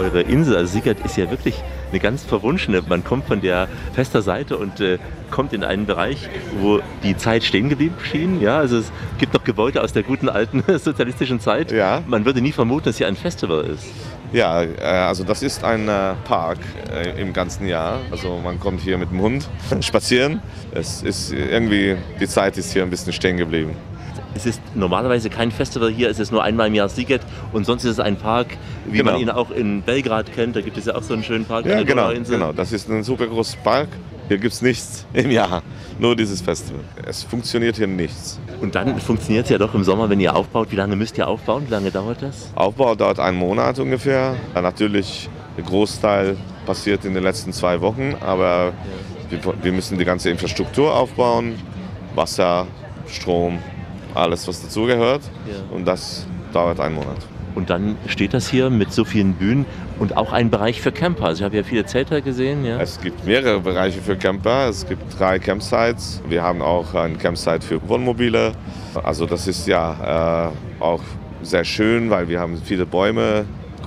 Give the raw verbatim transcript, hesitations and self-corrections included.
eure Insel, also Sigert, ist ja wirklich eine ganz verwunschene. Man kommt von der Fester Seite und äh, kommt in einen Bereich, wo die Zeit stehen geblieben schien. Ja, also es gibt noch Gebäude aus der guten alten sozialistischen Zeit. Ja. Man würde nie vermuten, dass hier ein Festival ist. Ja, äh, also das ist ein äh, Park äh, im ganzen Jahr. Also man kommt hier mit dem Hund spazieren. Es ist irgendwie, die Zeit ist hier ein bisschen stehen geblieben. Es ist normalerweise kein Festival hier, es ist nur einmal im Jahr Sighet und sonst ist es ein Park, wie Genau. man ihn auch in Belgrad kennt. Da gibt es ja auch so einen schönen Park. Ja, an der genau, Donauinsel. genau. Das ist ein super großer Park. Hier gibt es nichts im Jahr, nur dieses Festival. Es funktioniert hier nichts. Und dann funktioniert es ja doch im Sommer, wenn ihr aufbaut. Wie lange müsst ihr aufbauen? Wie lange dauert das? Aufbau dauert einen Monat ungefähr. Ja, natürlich, der Großteil passiert in den letzten zwei Wochen, aber wir, wir müssen die ganze Infrastruktur aufbauen, Wasser, Strom, alles was dazugehört. Ja. Und das dauert einen Monat. Und dann steht das hier mit so vielen Bühnen und auch ein Bereich für Camper. Also ich habe ja viele Zelte gesehen. Ja. Es gibt mehrere Bereiche für Camper. Es gibt drei Campsites. Wir haben auch ein Campsite für Wohnmobile. Also das ist ja äh, auch sehr schön, weil wir haben viele Bäume